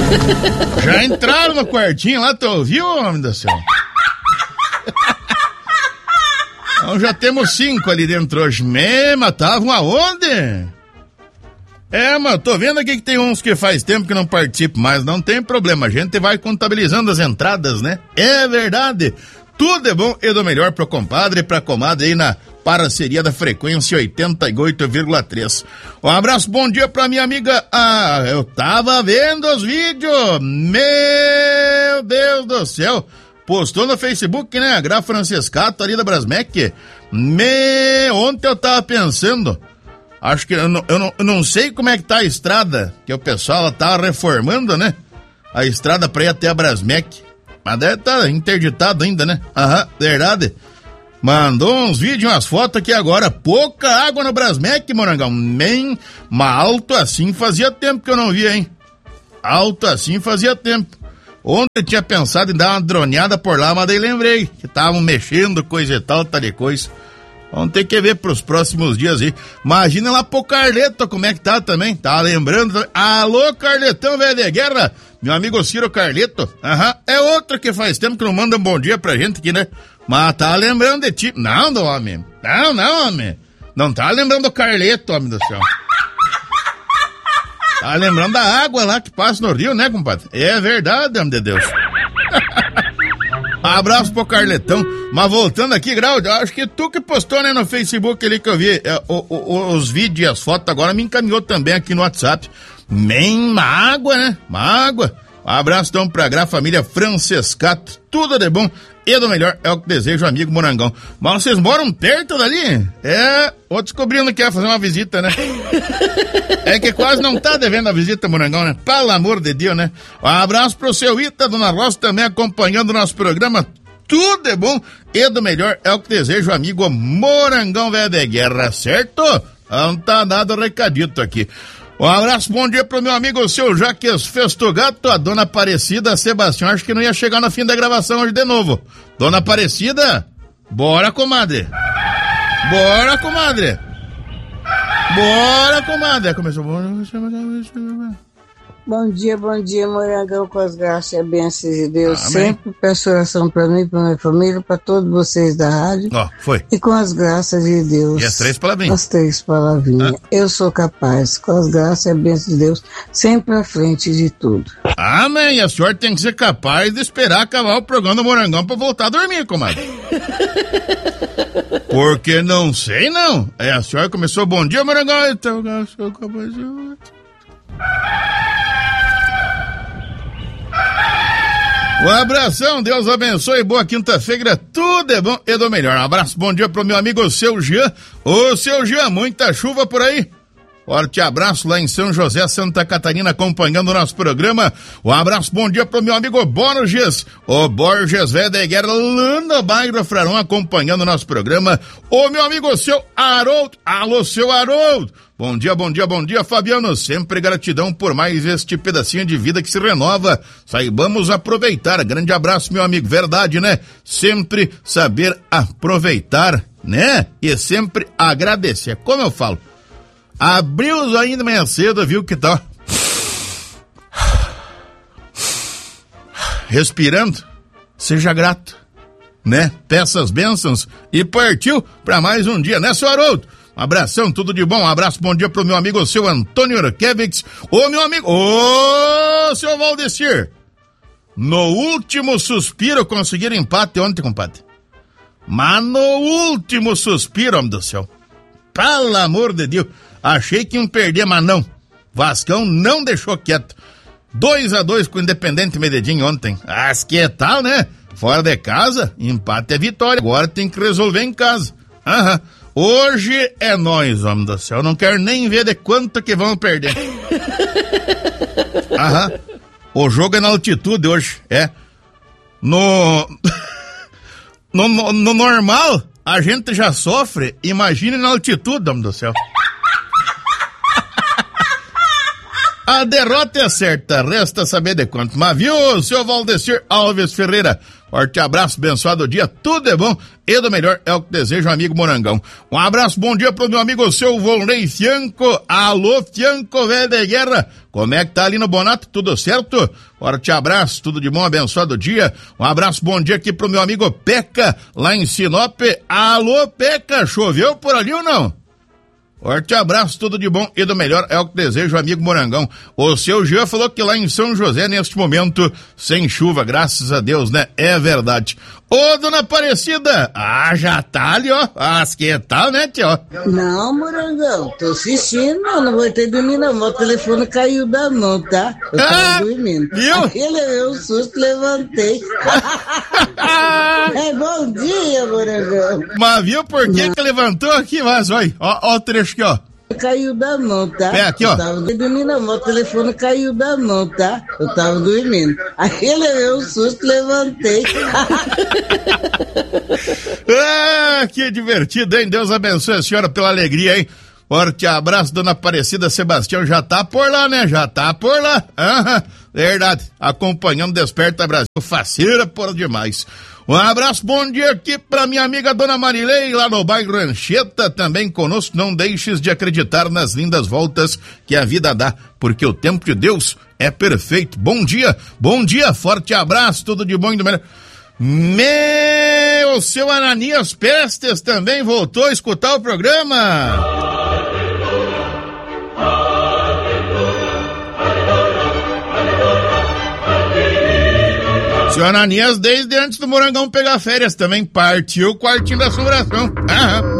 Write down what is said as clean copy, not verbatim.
Já entraram no quartinho lá, tu ouviu, homem do céu? Então já temos 5 ali dentro hoje. Mas estavam aonde? Mas tô vendo aqui que tem uns que faz tempo que não participam, mas não tem problema, a gente vai contabilizando as entradas, né? É verdade. Tudo é bom e do melhor pro compadre e pra comadre aí na parceria da frequência 88,3. Um abraço, bom dia pra minha amiga. Eu tava vendo os vídeos. Meu Deus do céu. Postou no Facebook, né? A Gra Francescato ali da Brasmec. Ontem eu tava pensando. Acho que eu não sei como é que tá a estrada, que o pessoal ela tá reformando, né? A estrada pra ir até a Brasmec. Mas deve tá interditado ainda, né? Verdade. Mandou uns vídeos, umas fotos aqui agora. Pouca água no Brasmec, Morangão. Mas alto assim fazia tempo que eu não via, hein? Alto assim fazia tempo. Ontem eu tinha pensado em dar uma droneada por lá, mas daí lembrei que estavam mexendo, coisa e tal de coisa. Vamos ter que ver pros próximos dias aí. Imagina lá pro Carleto como é que tá também. Tá lembrando? Alô, Carletão, velho de guerra. Meu amigo Ciro Carleto. É outro que faz tempo que não manda um bom dia pra gente aqui, né? Mas tá lembrando de ti. Não, do homem. Não, homem. Não tá lembrando do Carleto, homem do céu. Tá lembrando da água lá que passa no rio, né, compadre? É verdade, homem de Deus. Abraço pro Carletão. Mas voltando aqui, Grau, acho que tu que postou, né, no Facebook ali que eu vi os vídeos e as fotos, agora me encaminhou também aqui no WhatsApp. Uma água, né? Uma água. Um abraço então pra Gra Família Francescato. Tudo de bom e do melhor é o que desejo, amigo Morangão. Mas vocês moram perto dali? Vou descobrindo que ia fazer uma visita, né? É que quase não tá devendo a visita, Morangão, né? Pelo amor de Deus, né? Um abraço pro seu Ita, Dona Rosa, também acompanhando o nosso programa. Tudo é bom e do melhor é o que desejo, amigo Morangão, velho de guerra, certo? Não tá dado o recadito aqui. Um abraço, bom dia pro meu amigo, o seu Jaques Festogato, a Dona Aparecida, Sebastião, acho que não ia chegar no fim da gravação hoje de novo. Dona Aparecida, bora, comadre. Bora, comadre. Bora, comadre. Começou. Bom dia, Morangão, com as graças e a bênçãos de Deus. Amém. Sempre peço oração pra mim, pra minha família, pra todos vocês da rádio. Foi. E com as graças de Deus. E as 3 palavrinhas. As 3 palavrinhas. Eu sou capaz, com as graças e a bênção de Deus, sempre à frente de tudo. Amém. E a senhora tem que ser capaz de esperar acabar o programa do Morangão pra voltar a dormir, comadre. Porque não sei, não. A senhora começou, bom dia, Morangão. Então, eu sou capaz de... Um abração, Deus abençoe, boa quinta-feira, tudo é bom e do melhor. Um abraço, bom dia pro meu amigo Seu Jean. Ô, Seu Jean, muita chuva por aí? Forte abraço lá em São José, Santa Catarina, acompanhando o nosso programa. Um abraço, bom dia pro meu amigo Borges. O Borges, velho de guerra, lá no bairro Frarão, acompanhando o nosso programa. O meu amigo Seu Haroldo. Alô, Seu Haroldo. Bom dia, Fabiano. Sempre gratidão por mais este pedacinho de vida que se renova. Saibamos aproveitar. Grande abraço, meu amigo. Verdade, né? Sempre saber aproveitar, né? E sempre agradecer. Como eu falo, abriu os olhinhos de manhã cedo, viu que tá respirando. Seja grato, né? Peça as bênçãos e partiu para mais um dia, né, seu Haroldo? Um abração, tudo de bom. Um abraço, bom dia pro meu amigo, o seu Antônio Urquevix. Ô, meu amigo, seu Valdecir. No último suspiro conseguiram empate ontem, compadre. Mas no último suspiro, homem do céu. Pelo amor de Deus. Achei que iam perder, mas não. Vascão não deixou quieto. 2-2 com o Independente Medellín ontem. As que tal, né? Fora de casa, empate é vitória. Agora tem que resolver em casa. Hoje é nós, homem do céu. Não quero nem ver de quanto que vamos perder. O jogo é na altitude hoje, é. No normal, a gente já sofre. Imagine na altitude, homem do céu. A derrota é certa, resta saber de quanto. Mas viu, seu Valdecir Alves Ferreira? Forte abraço, abençoado dia, tudo é bom e do melhor é o que deseja o amigo Morangão. Um abraço, bom dia pro meu amigo seu Volney Fianco. Alô, Fianco, velho de guerra. Como é que tá ali no Bonato? Tudo certo? Forte abraço, tudo de bom, abençoado dia. Um abraço, bom dia aqui pro meu amigo Peca, lá em Sinop. Alô, Peca, choveu por ali ou não? Forte abraço, tudo de bom e do melhor é o que deseja o amigo Morangão. O seu Jean falou que lá em São José, neste momento, sem chuva, graças a Deus, né? É verdade. Ô, dona Aparecida, já tá ali, ó. Que tal, né, tio? Não, Morangão, tô assistindo, não vou ter dormido, não. Meu telefone caiu da mão, tá? Eu tava dormindo. Viu? Ele levei um susto, levantei. Bom dia, Morangão. Mas viu por que levantou aqui, mas olha, ó o trecho aqui, ó. Caiu da mão, tá? Aqui, ó. Eu tava dormindo, não. Meu telefone caiu da mão, tá? Eu tava dormindo. Aí ele levei um susto, levantei. Que divertido, hein? Deus abençoe a senhora pela alegria, hein? Forte abraço, dona Aparecida. Sebastião já tá por lá, né? Já tá por lá. Verdade. Acompanhando Desperta Brasil. Faceira por demais. Um abraço, bom dia aqui pra minha amiga Dona Marilei, lá no bairro Rancheta, também conosco. Não deixes de acreditar nas lindas voltas que a vida dá, porque o tempo de Deus é perfeito. Bom dia, forte abraço, tudo de bom e do melhor. O seu Ananias Pestes também voltou a escutar o programa. Seu Ananias, desde antes do Morangão pegar férias, também partiu o quartinho da assombração.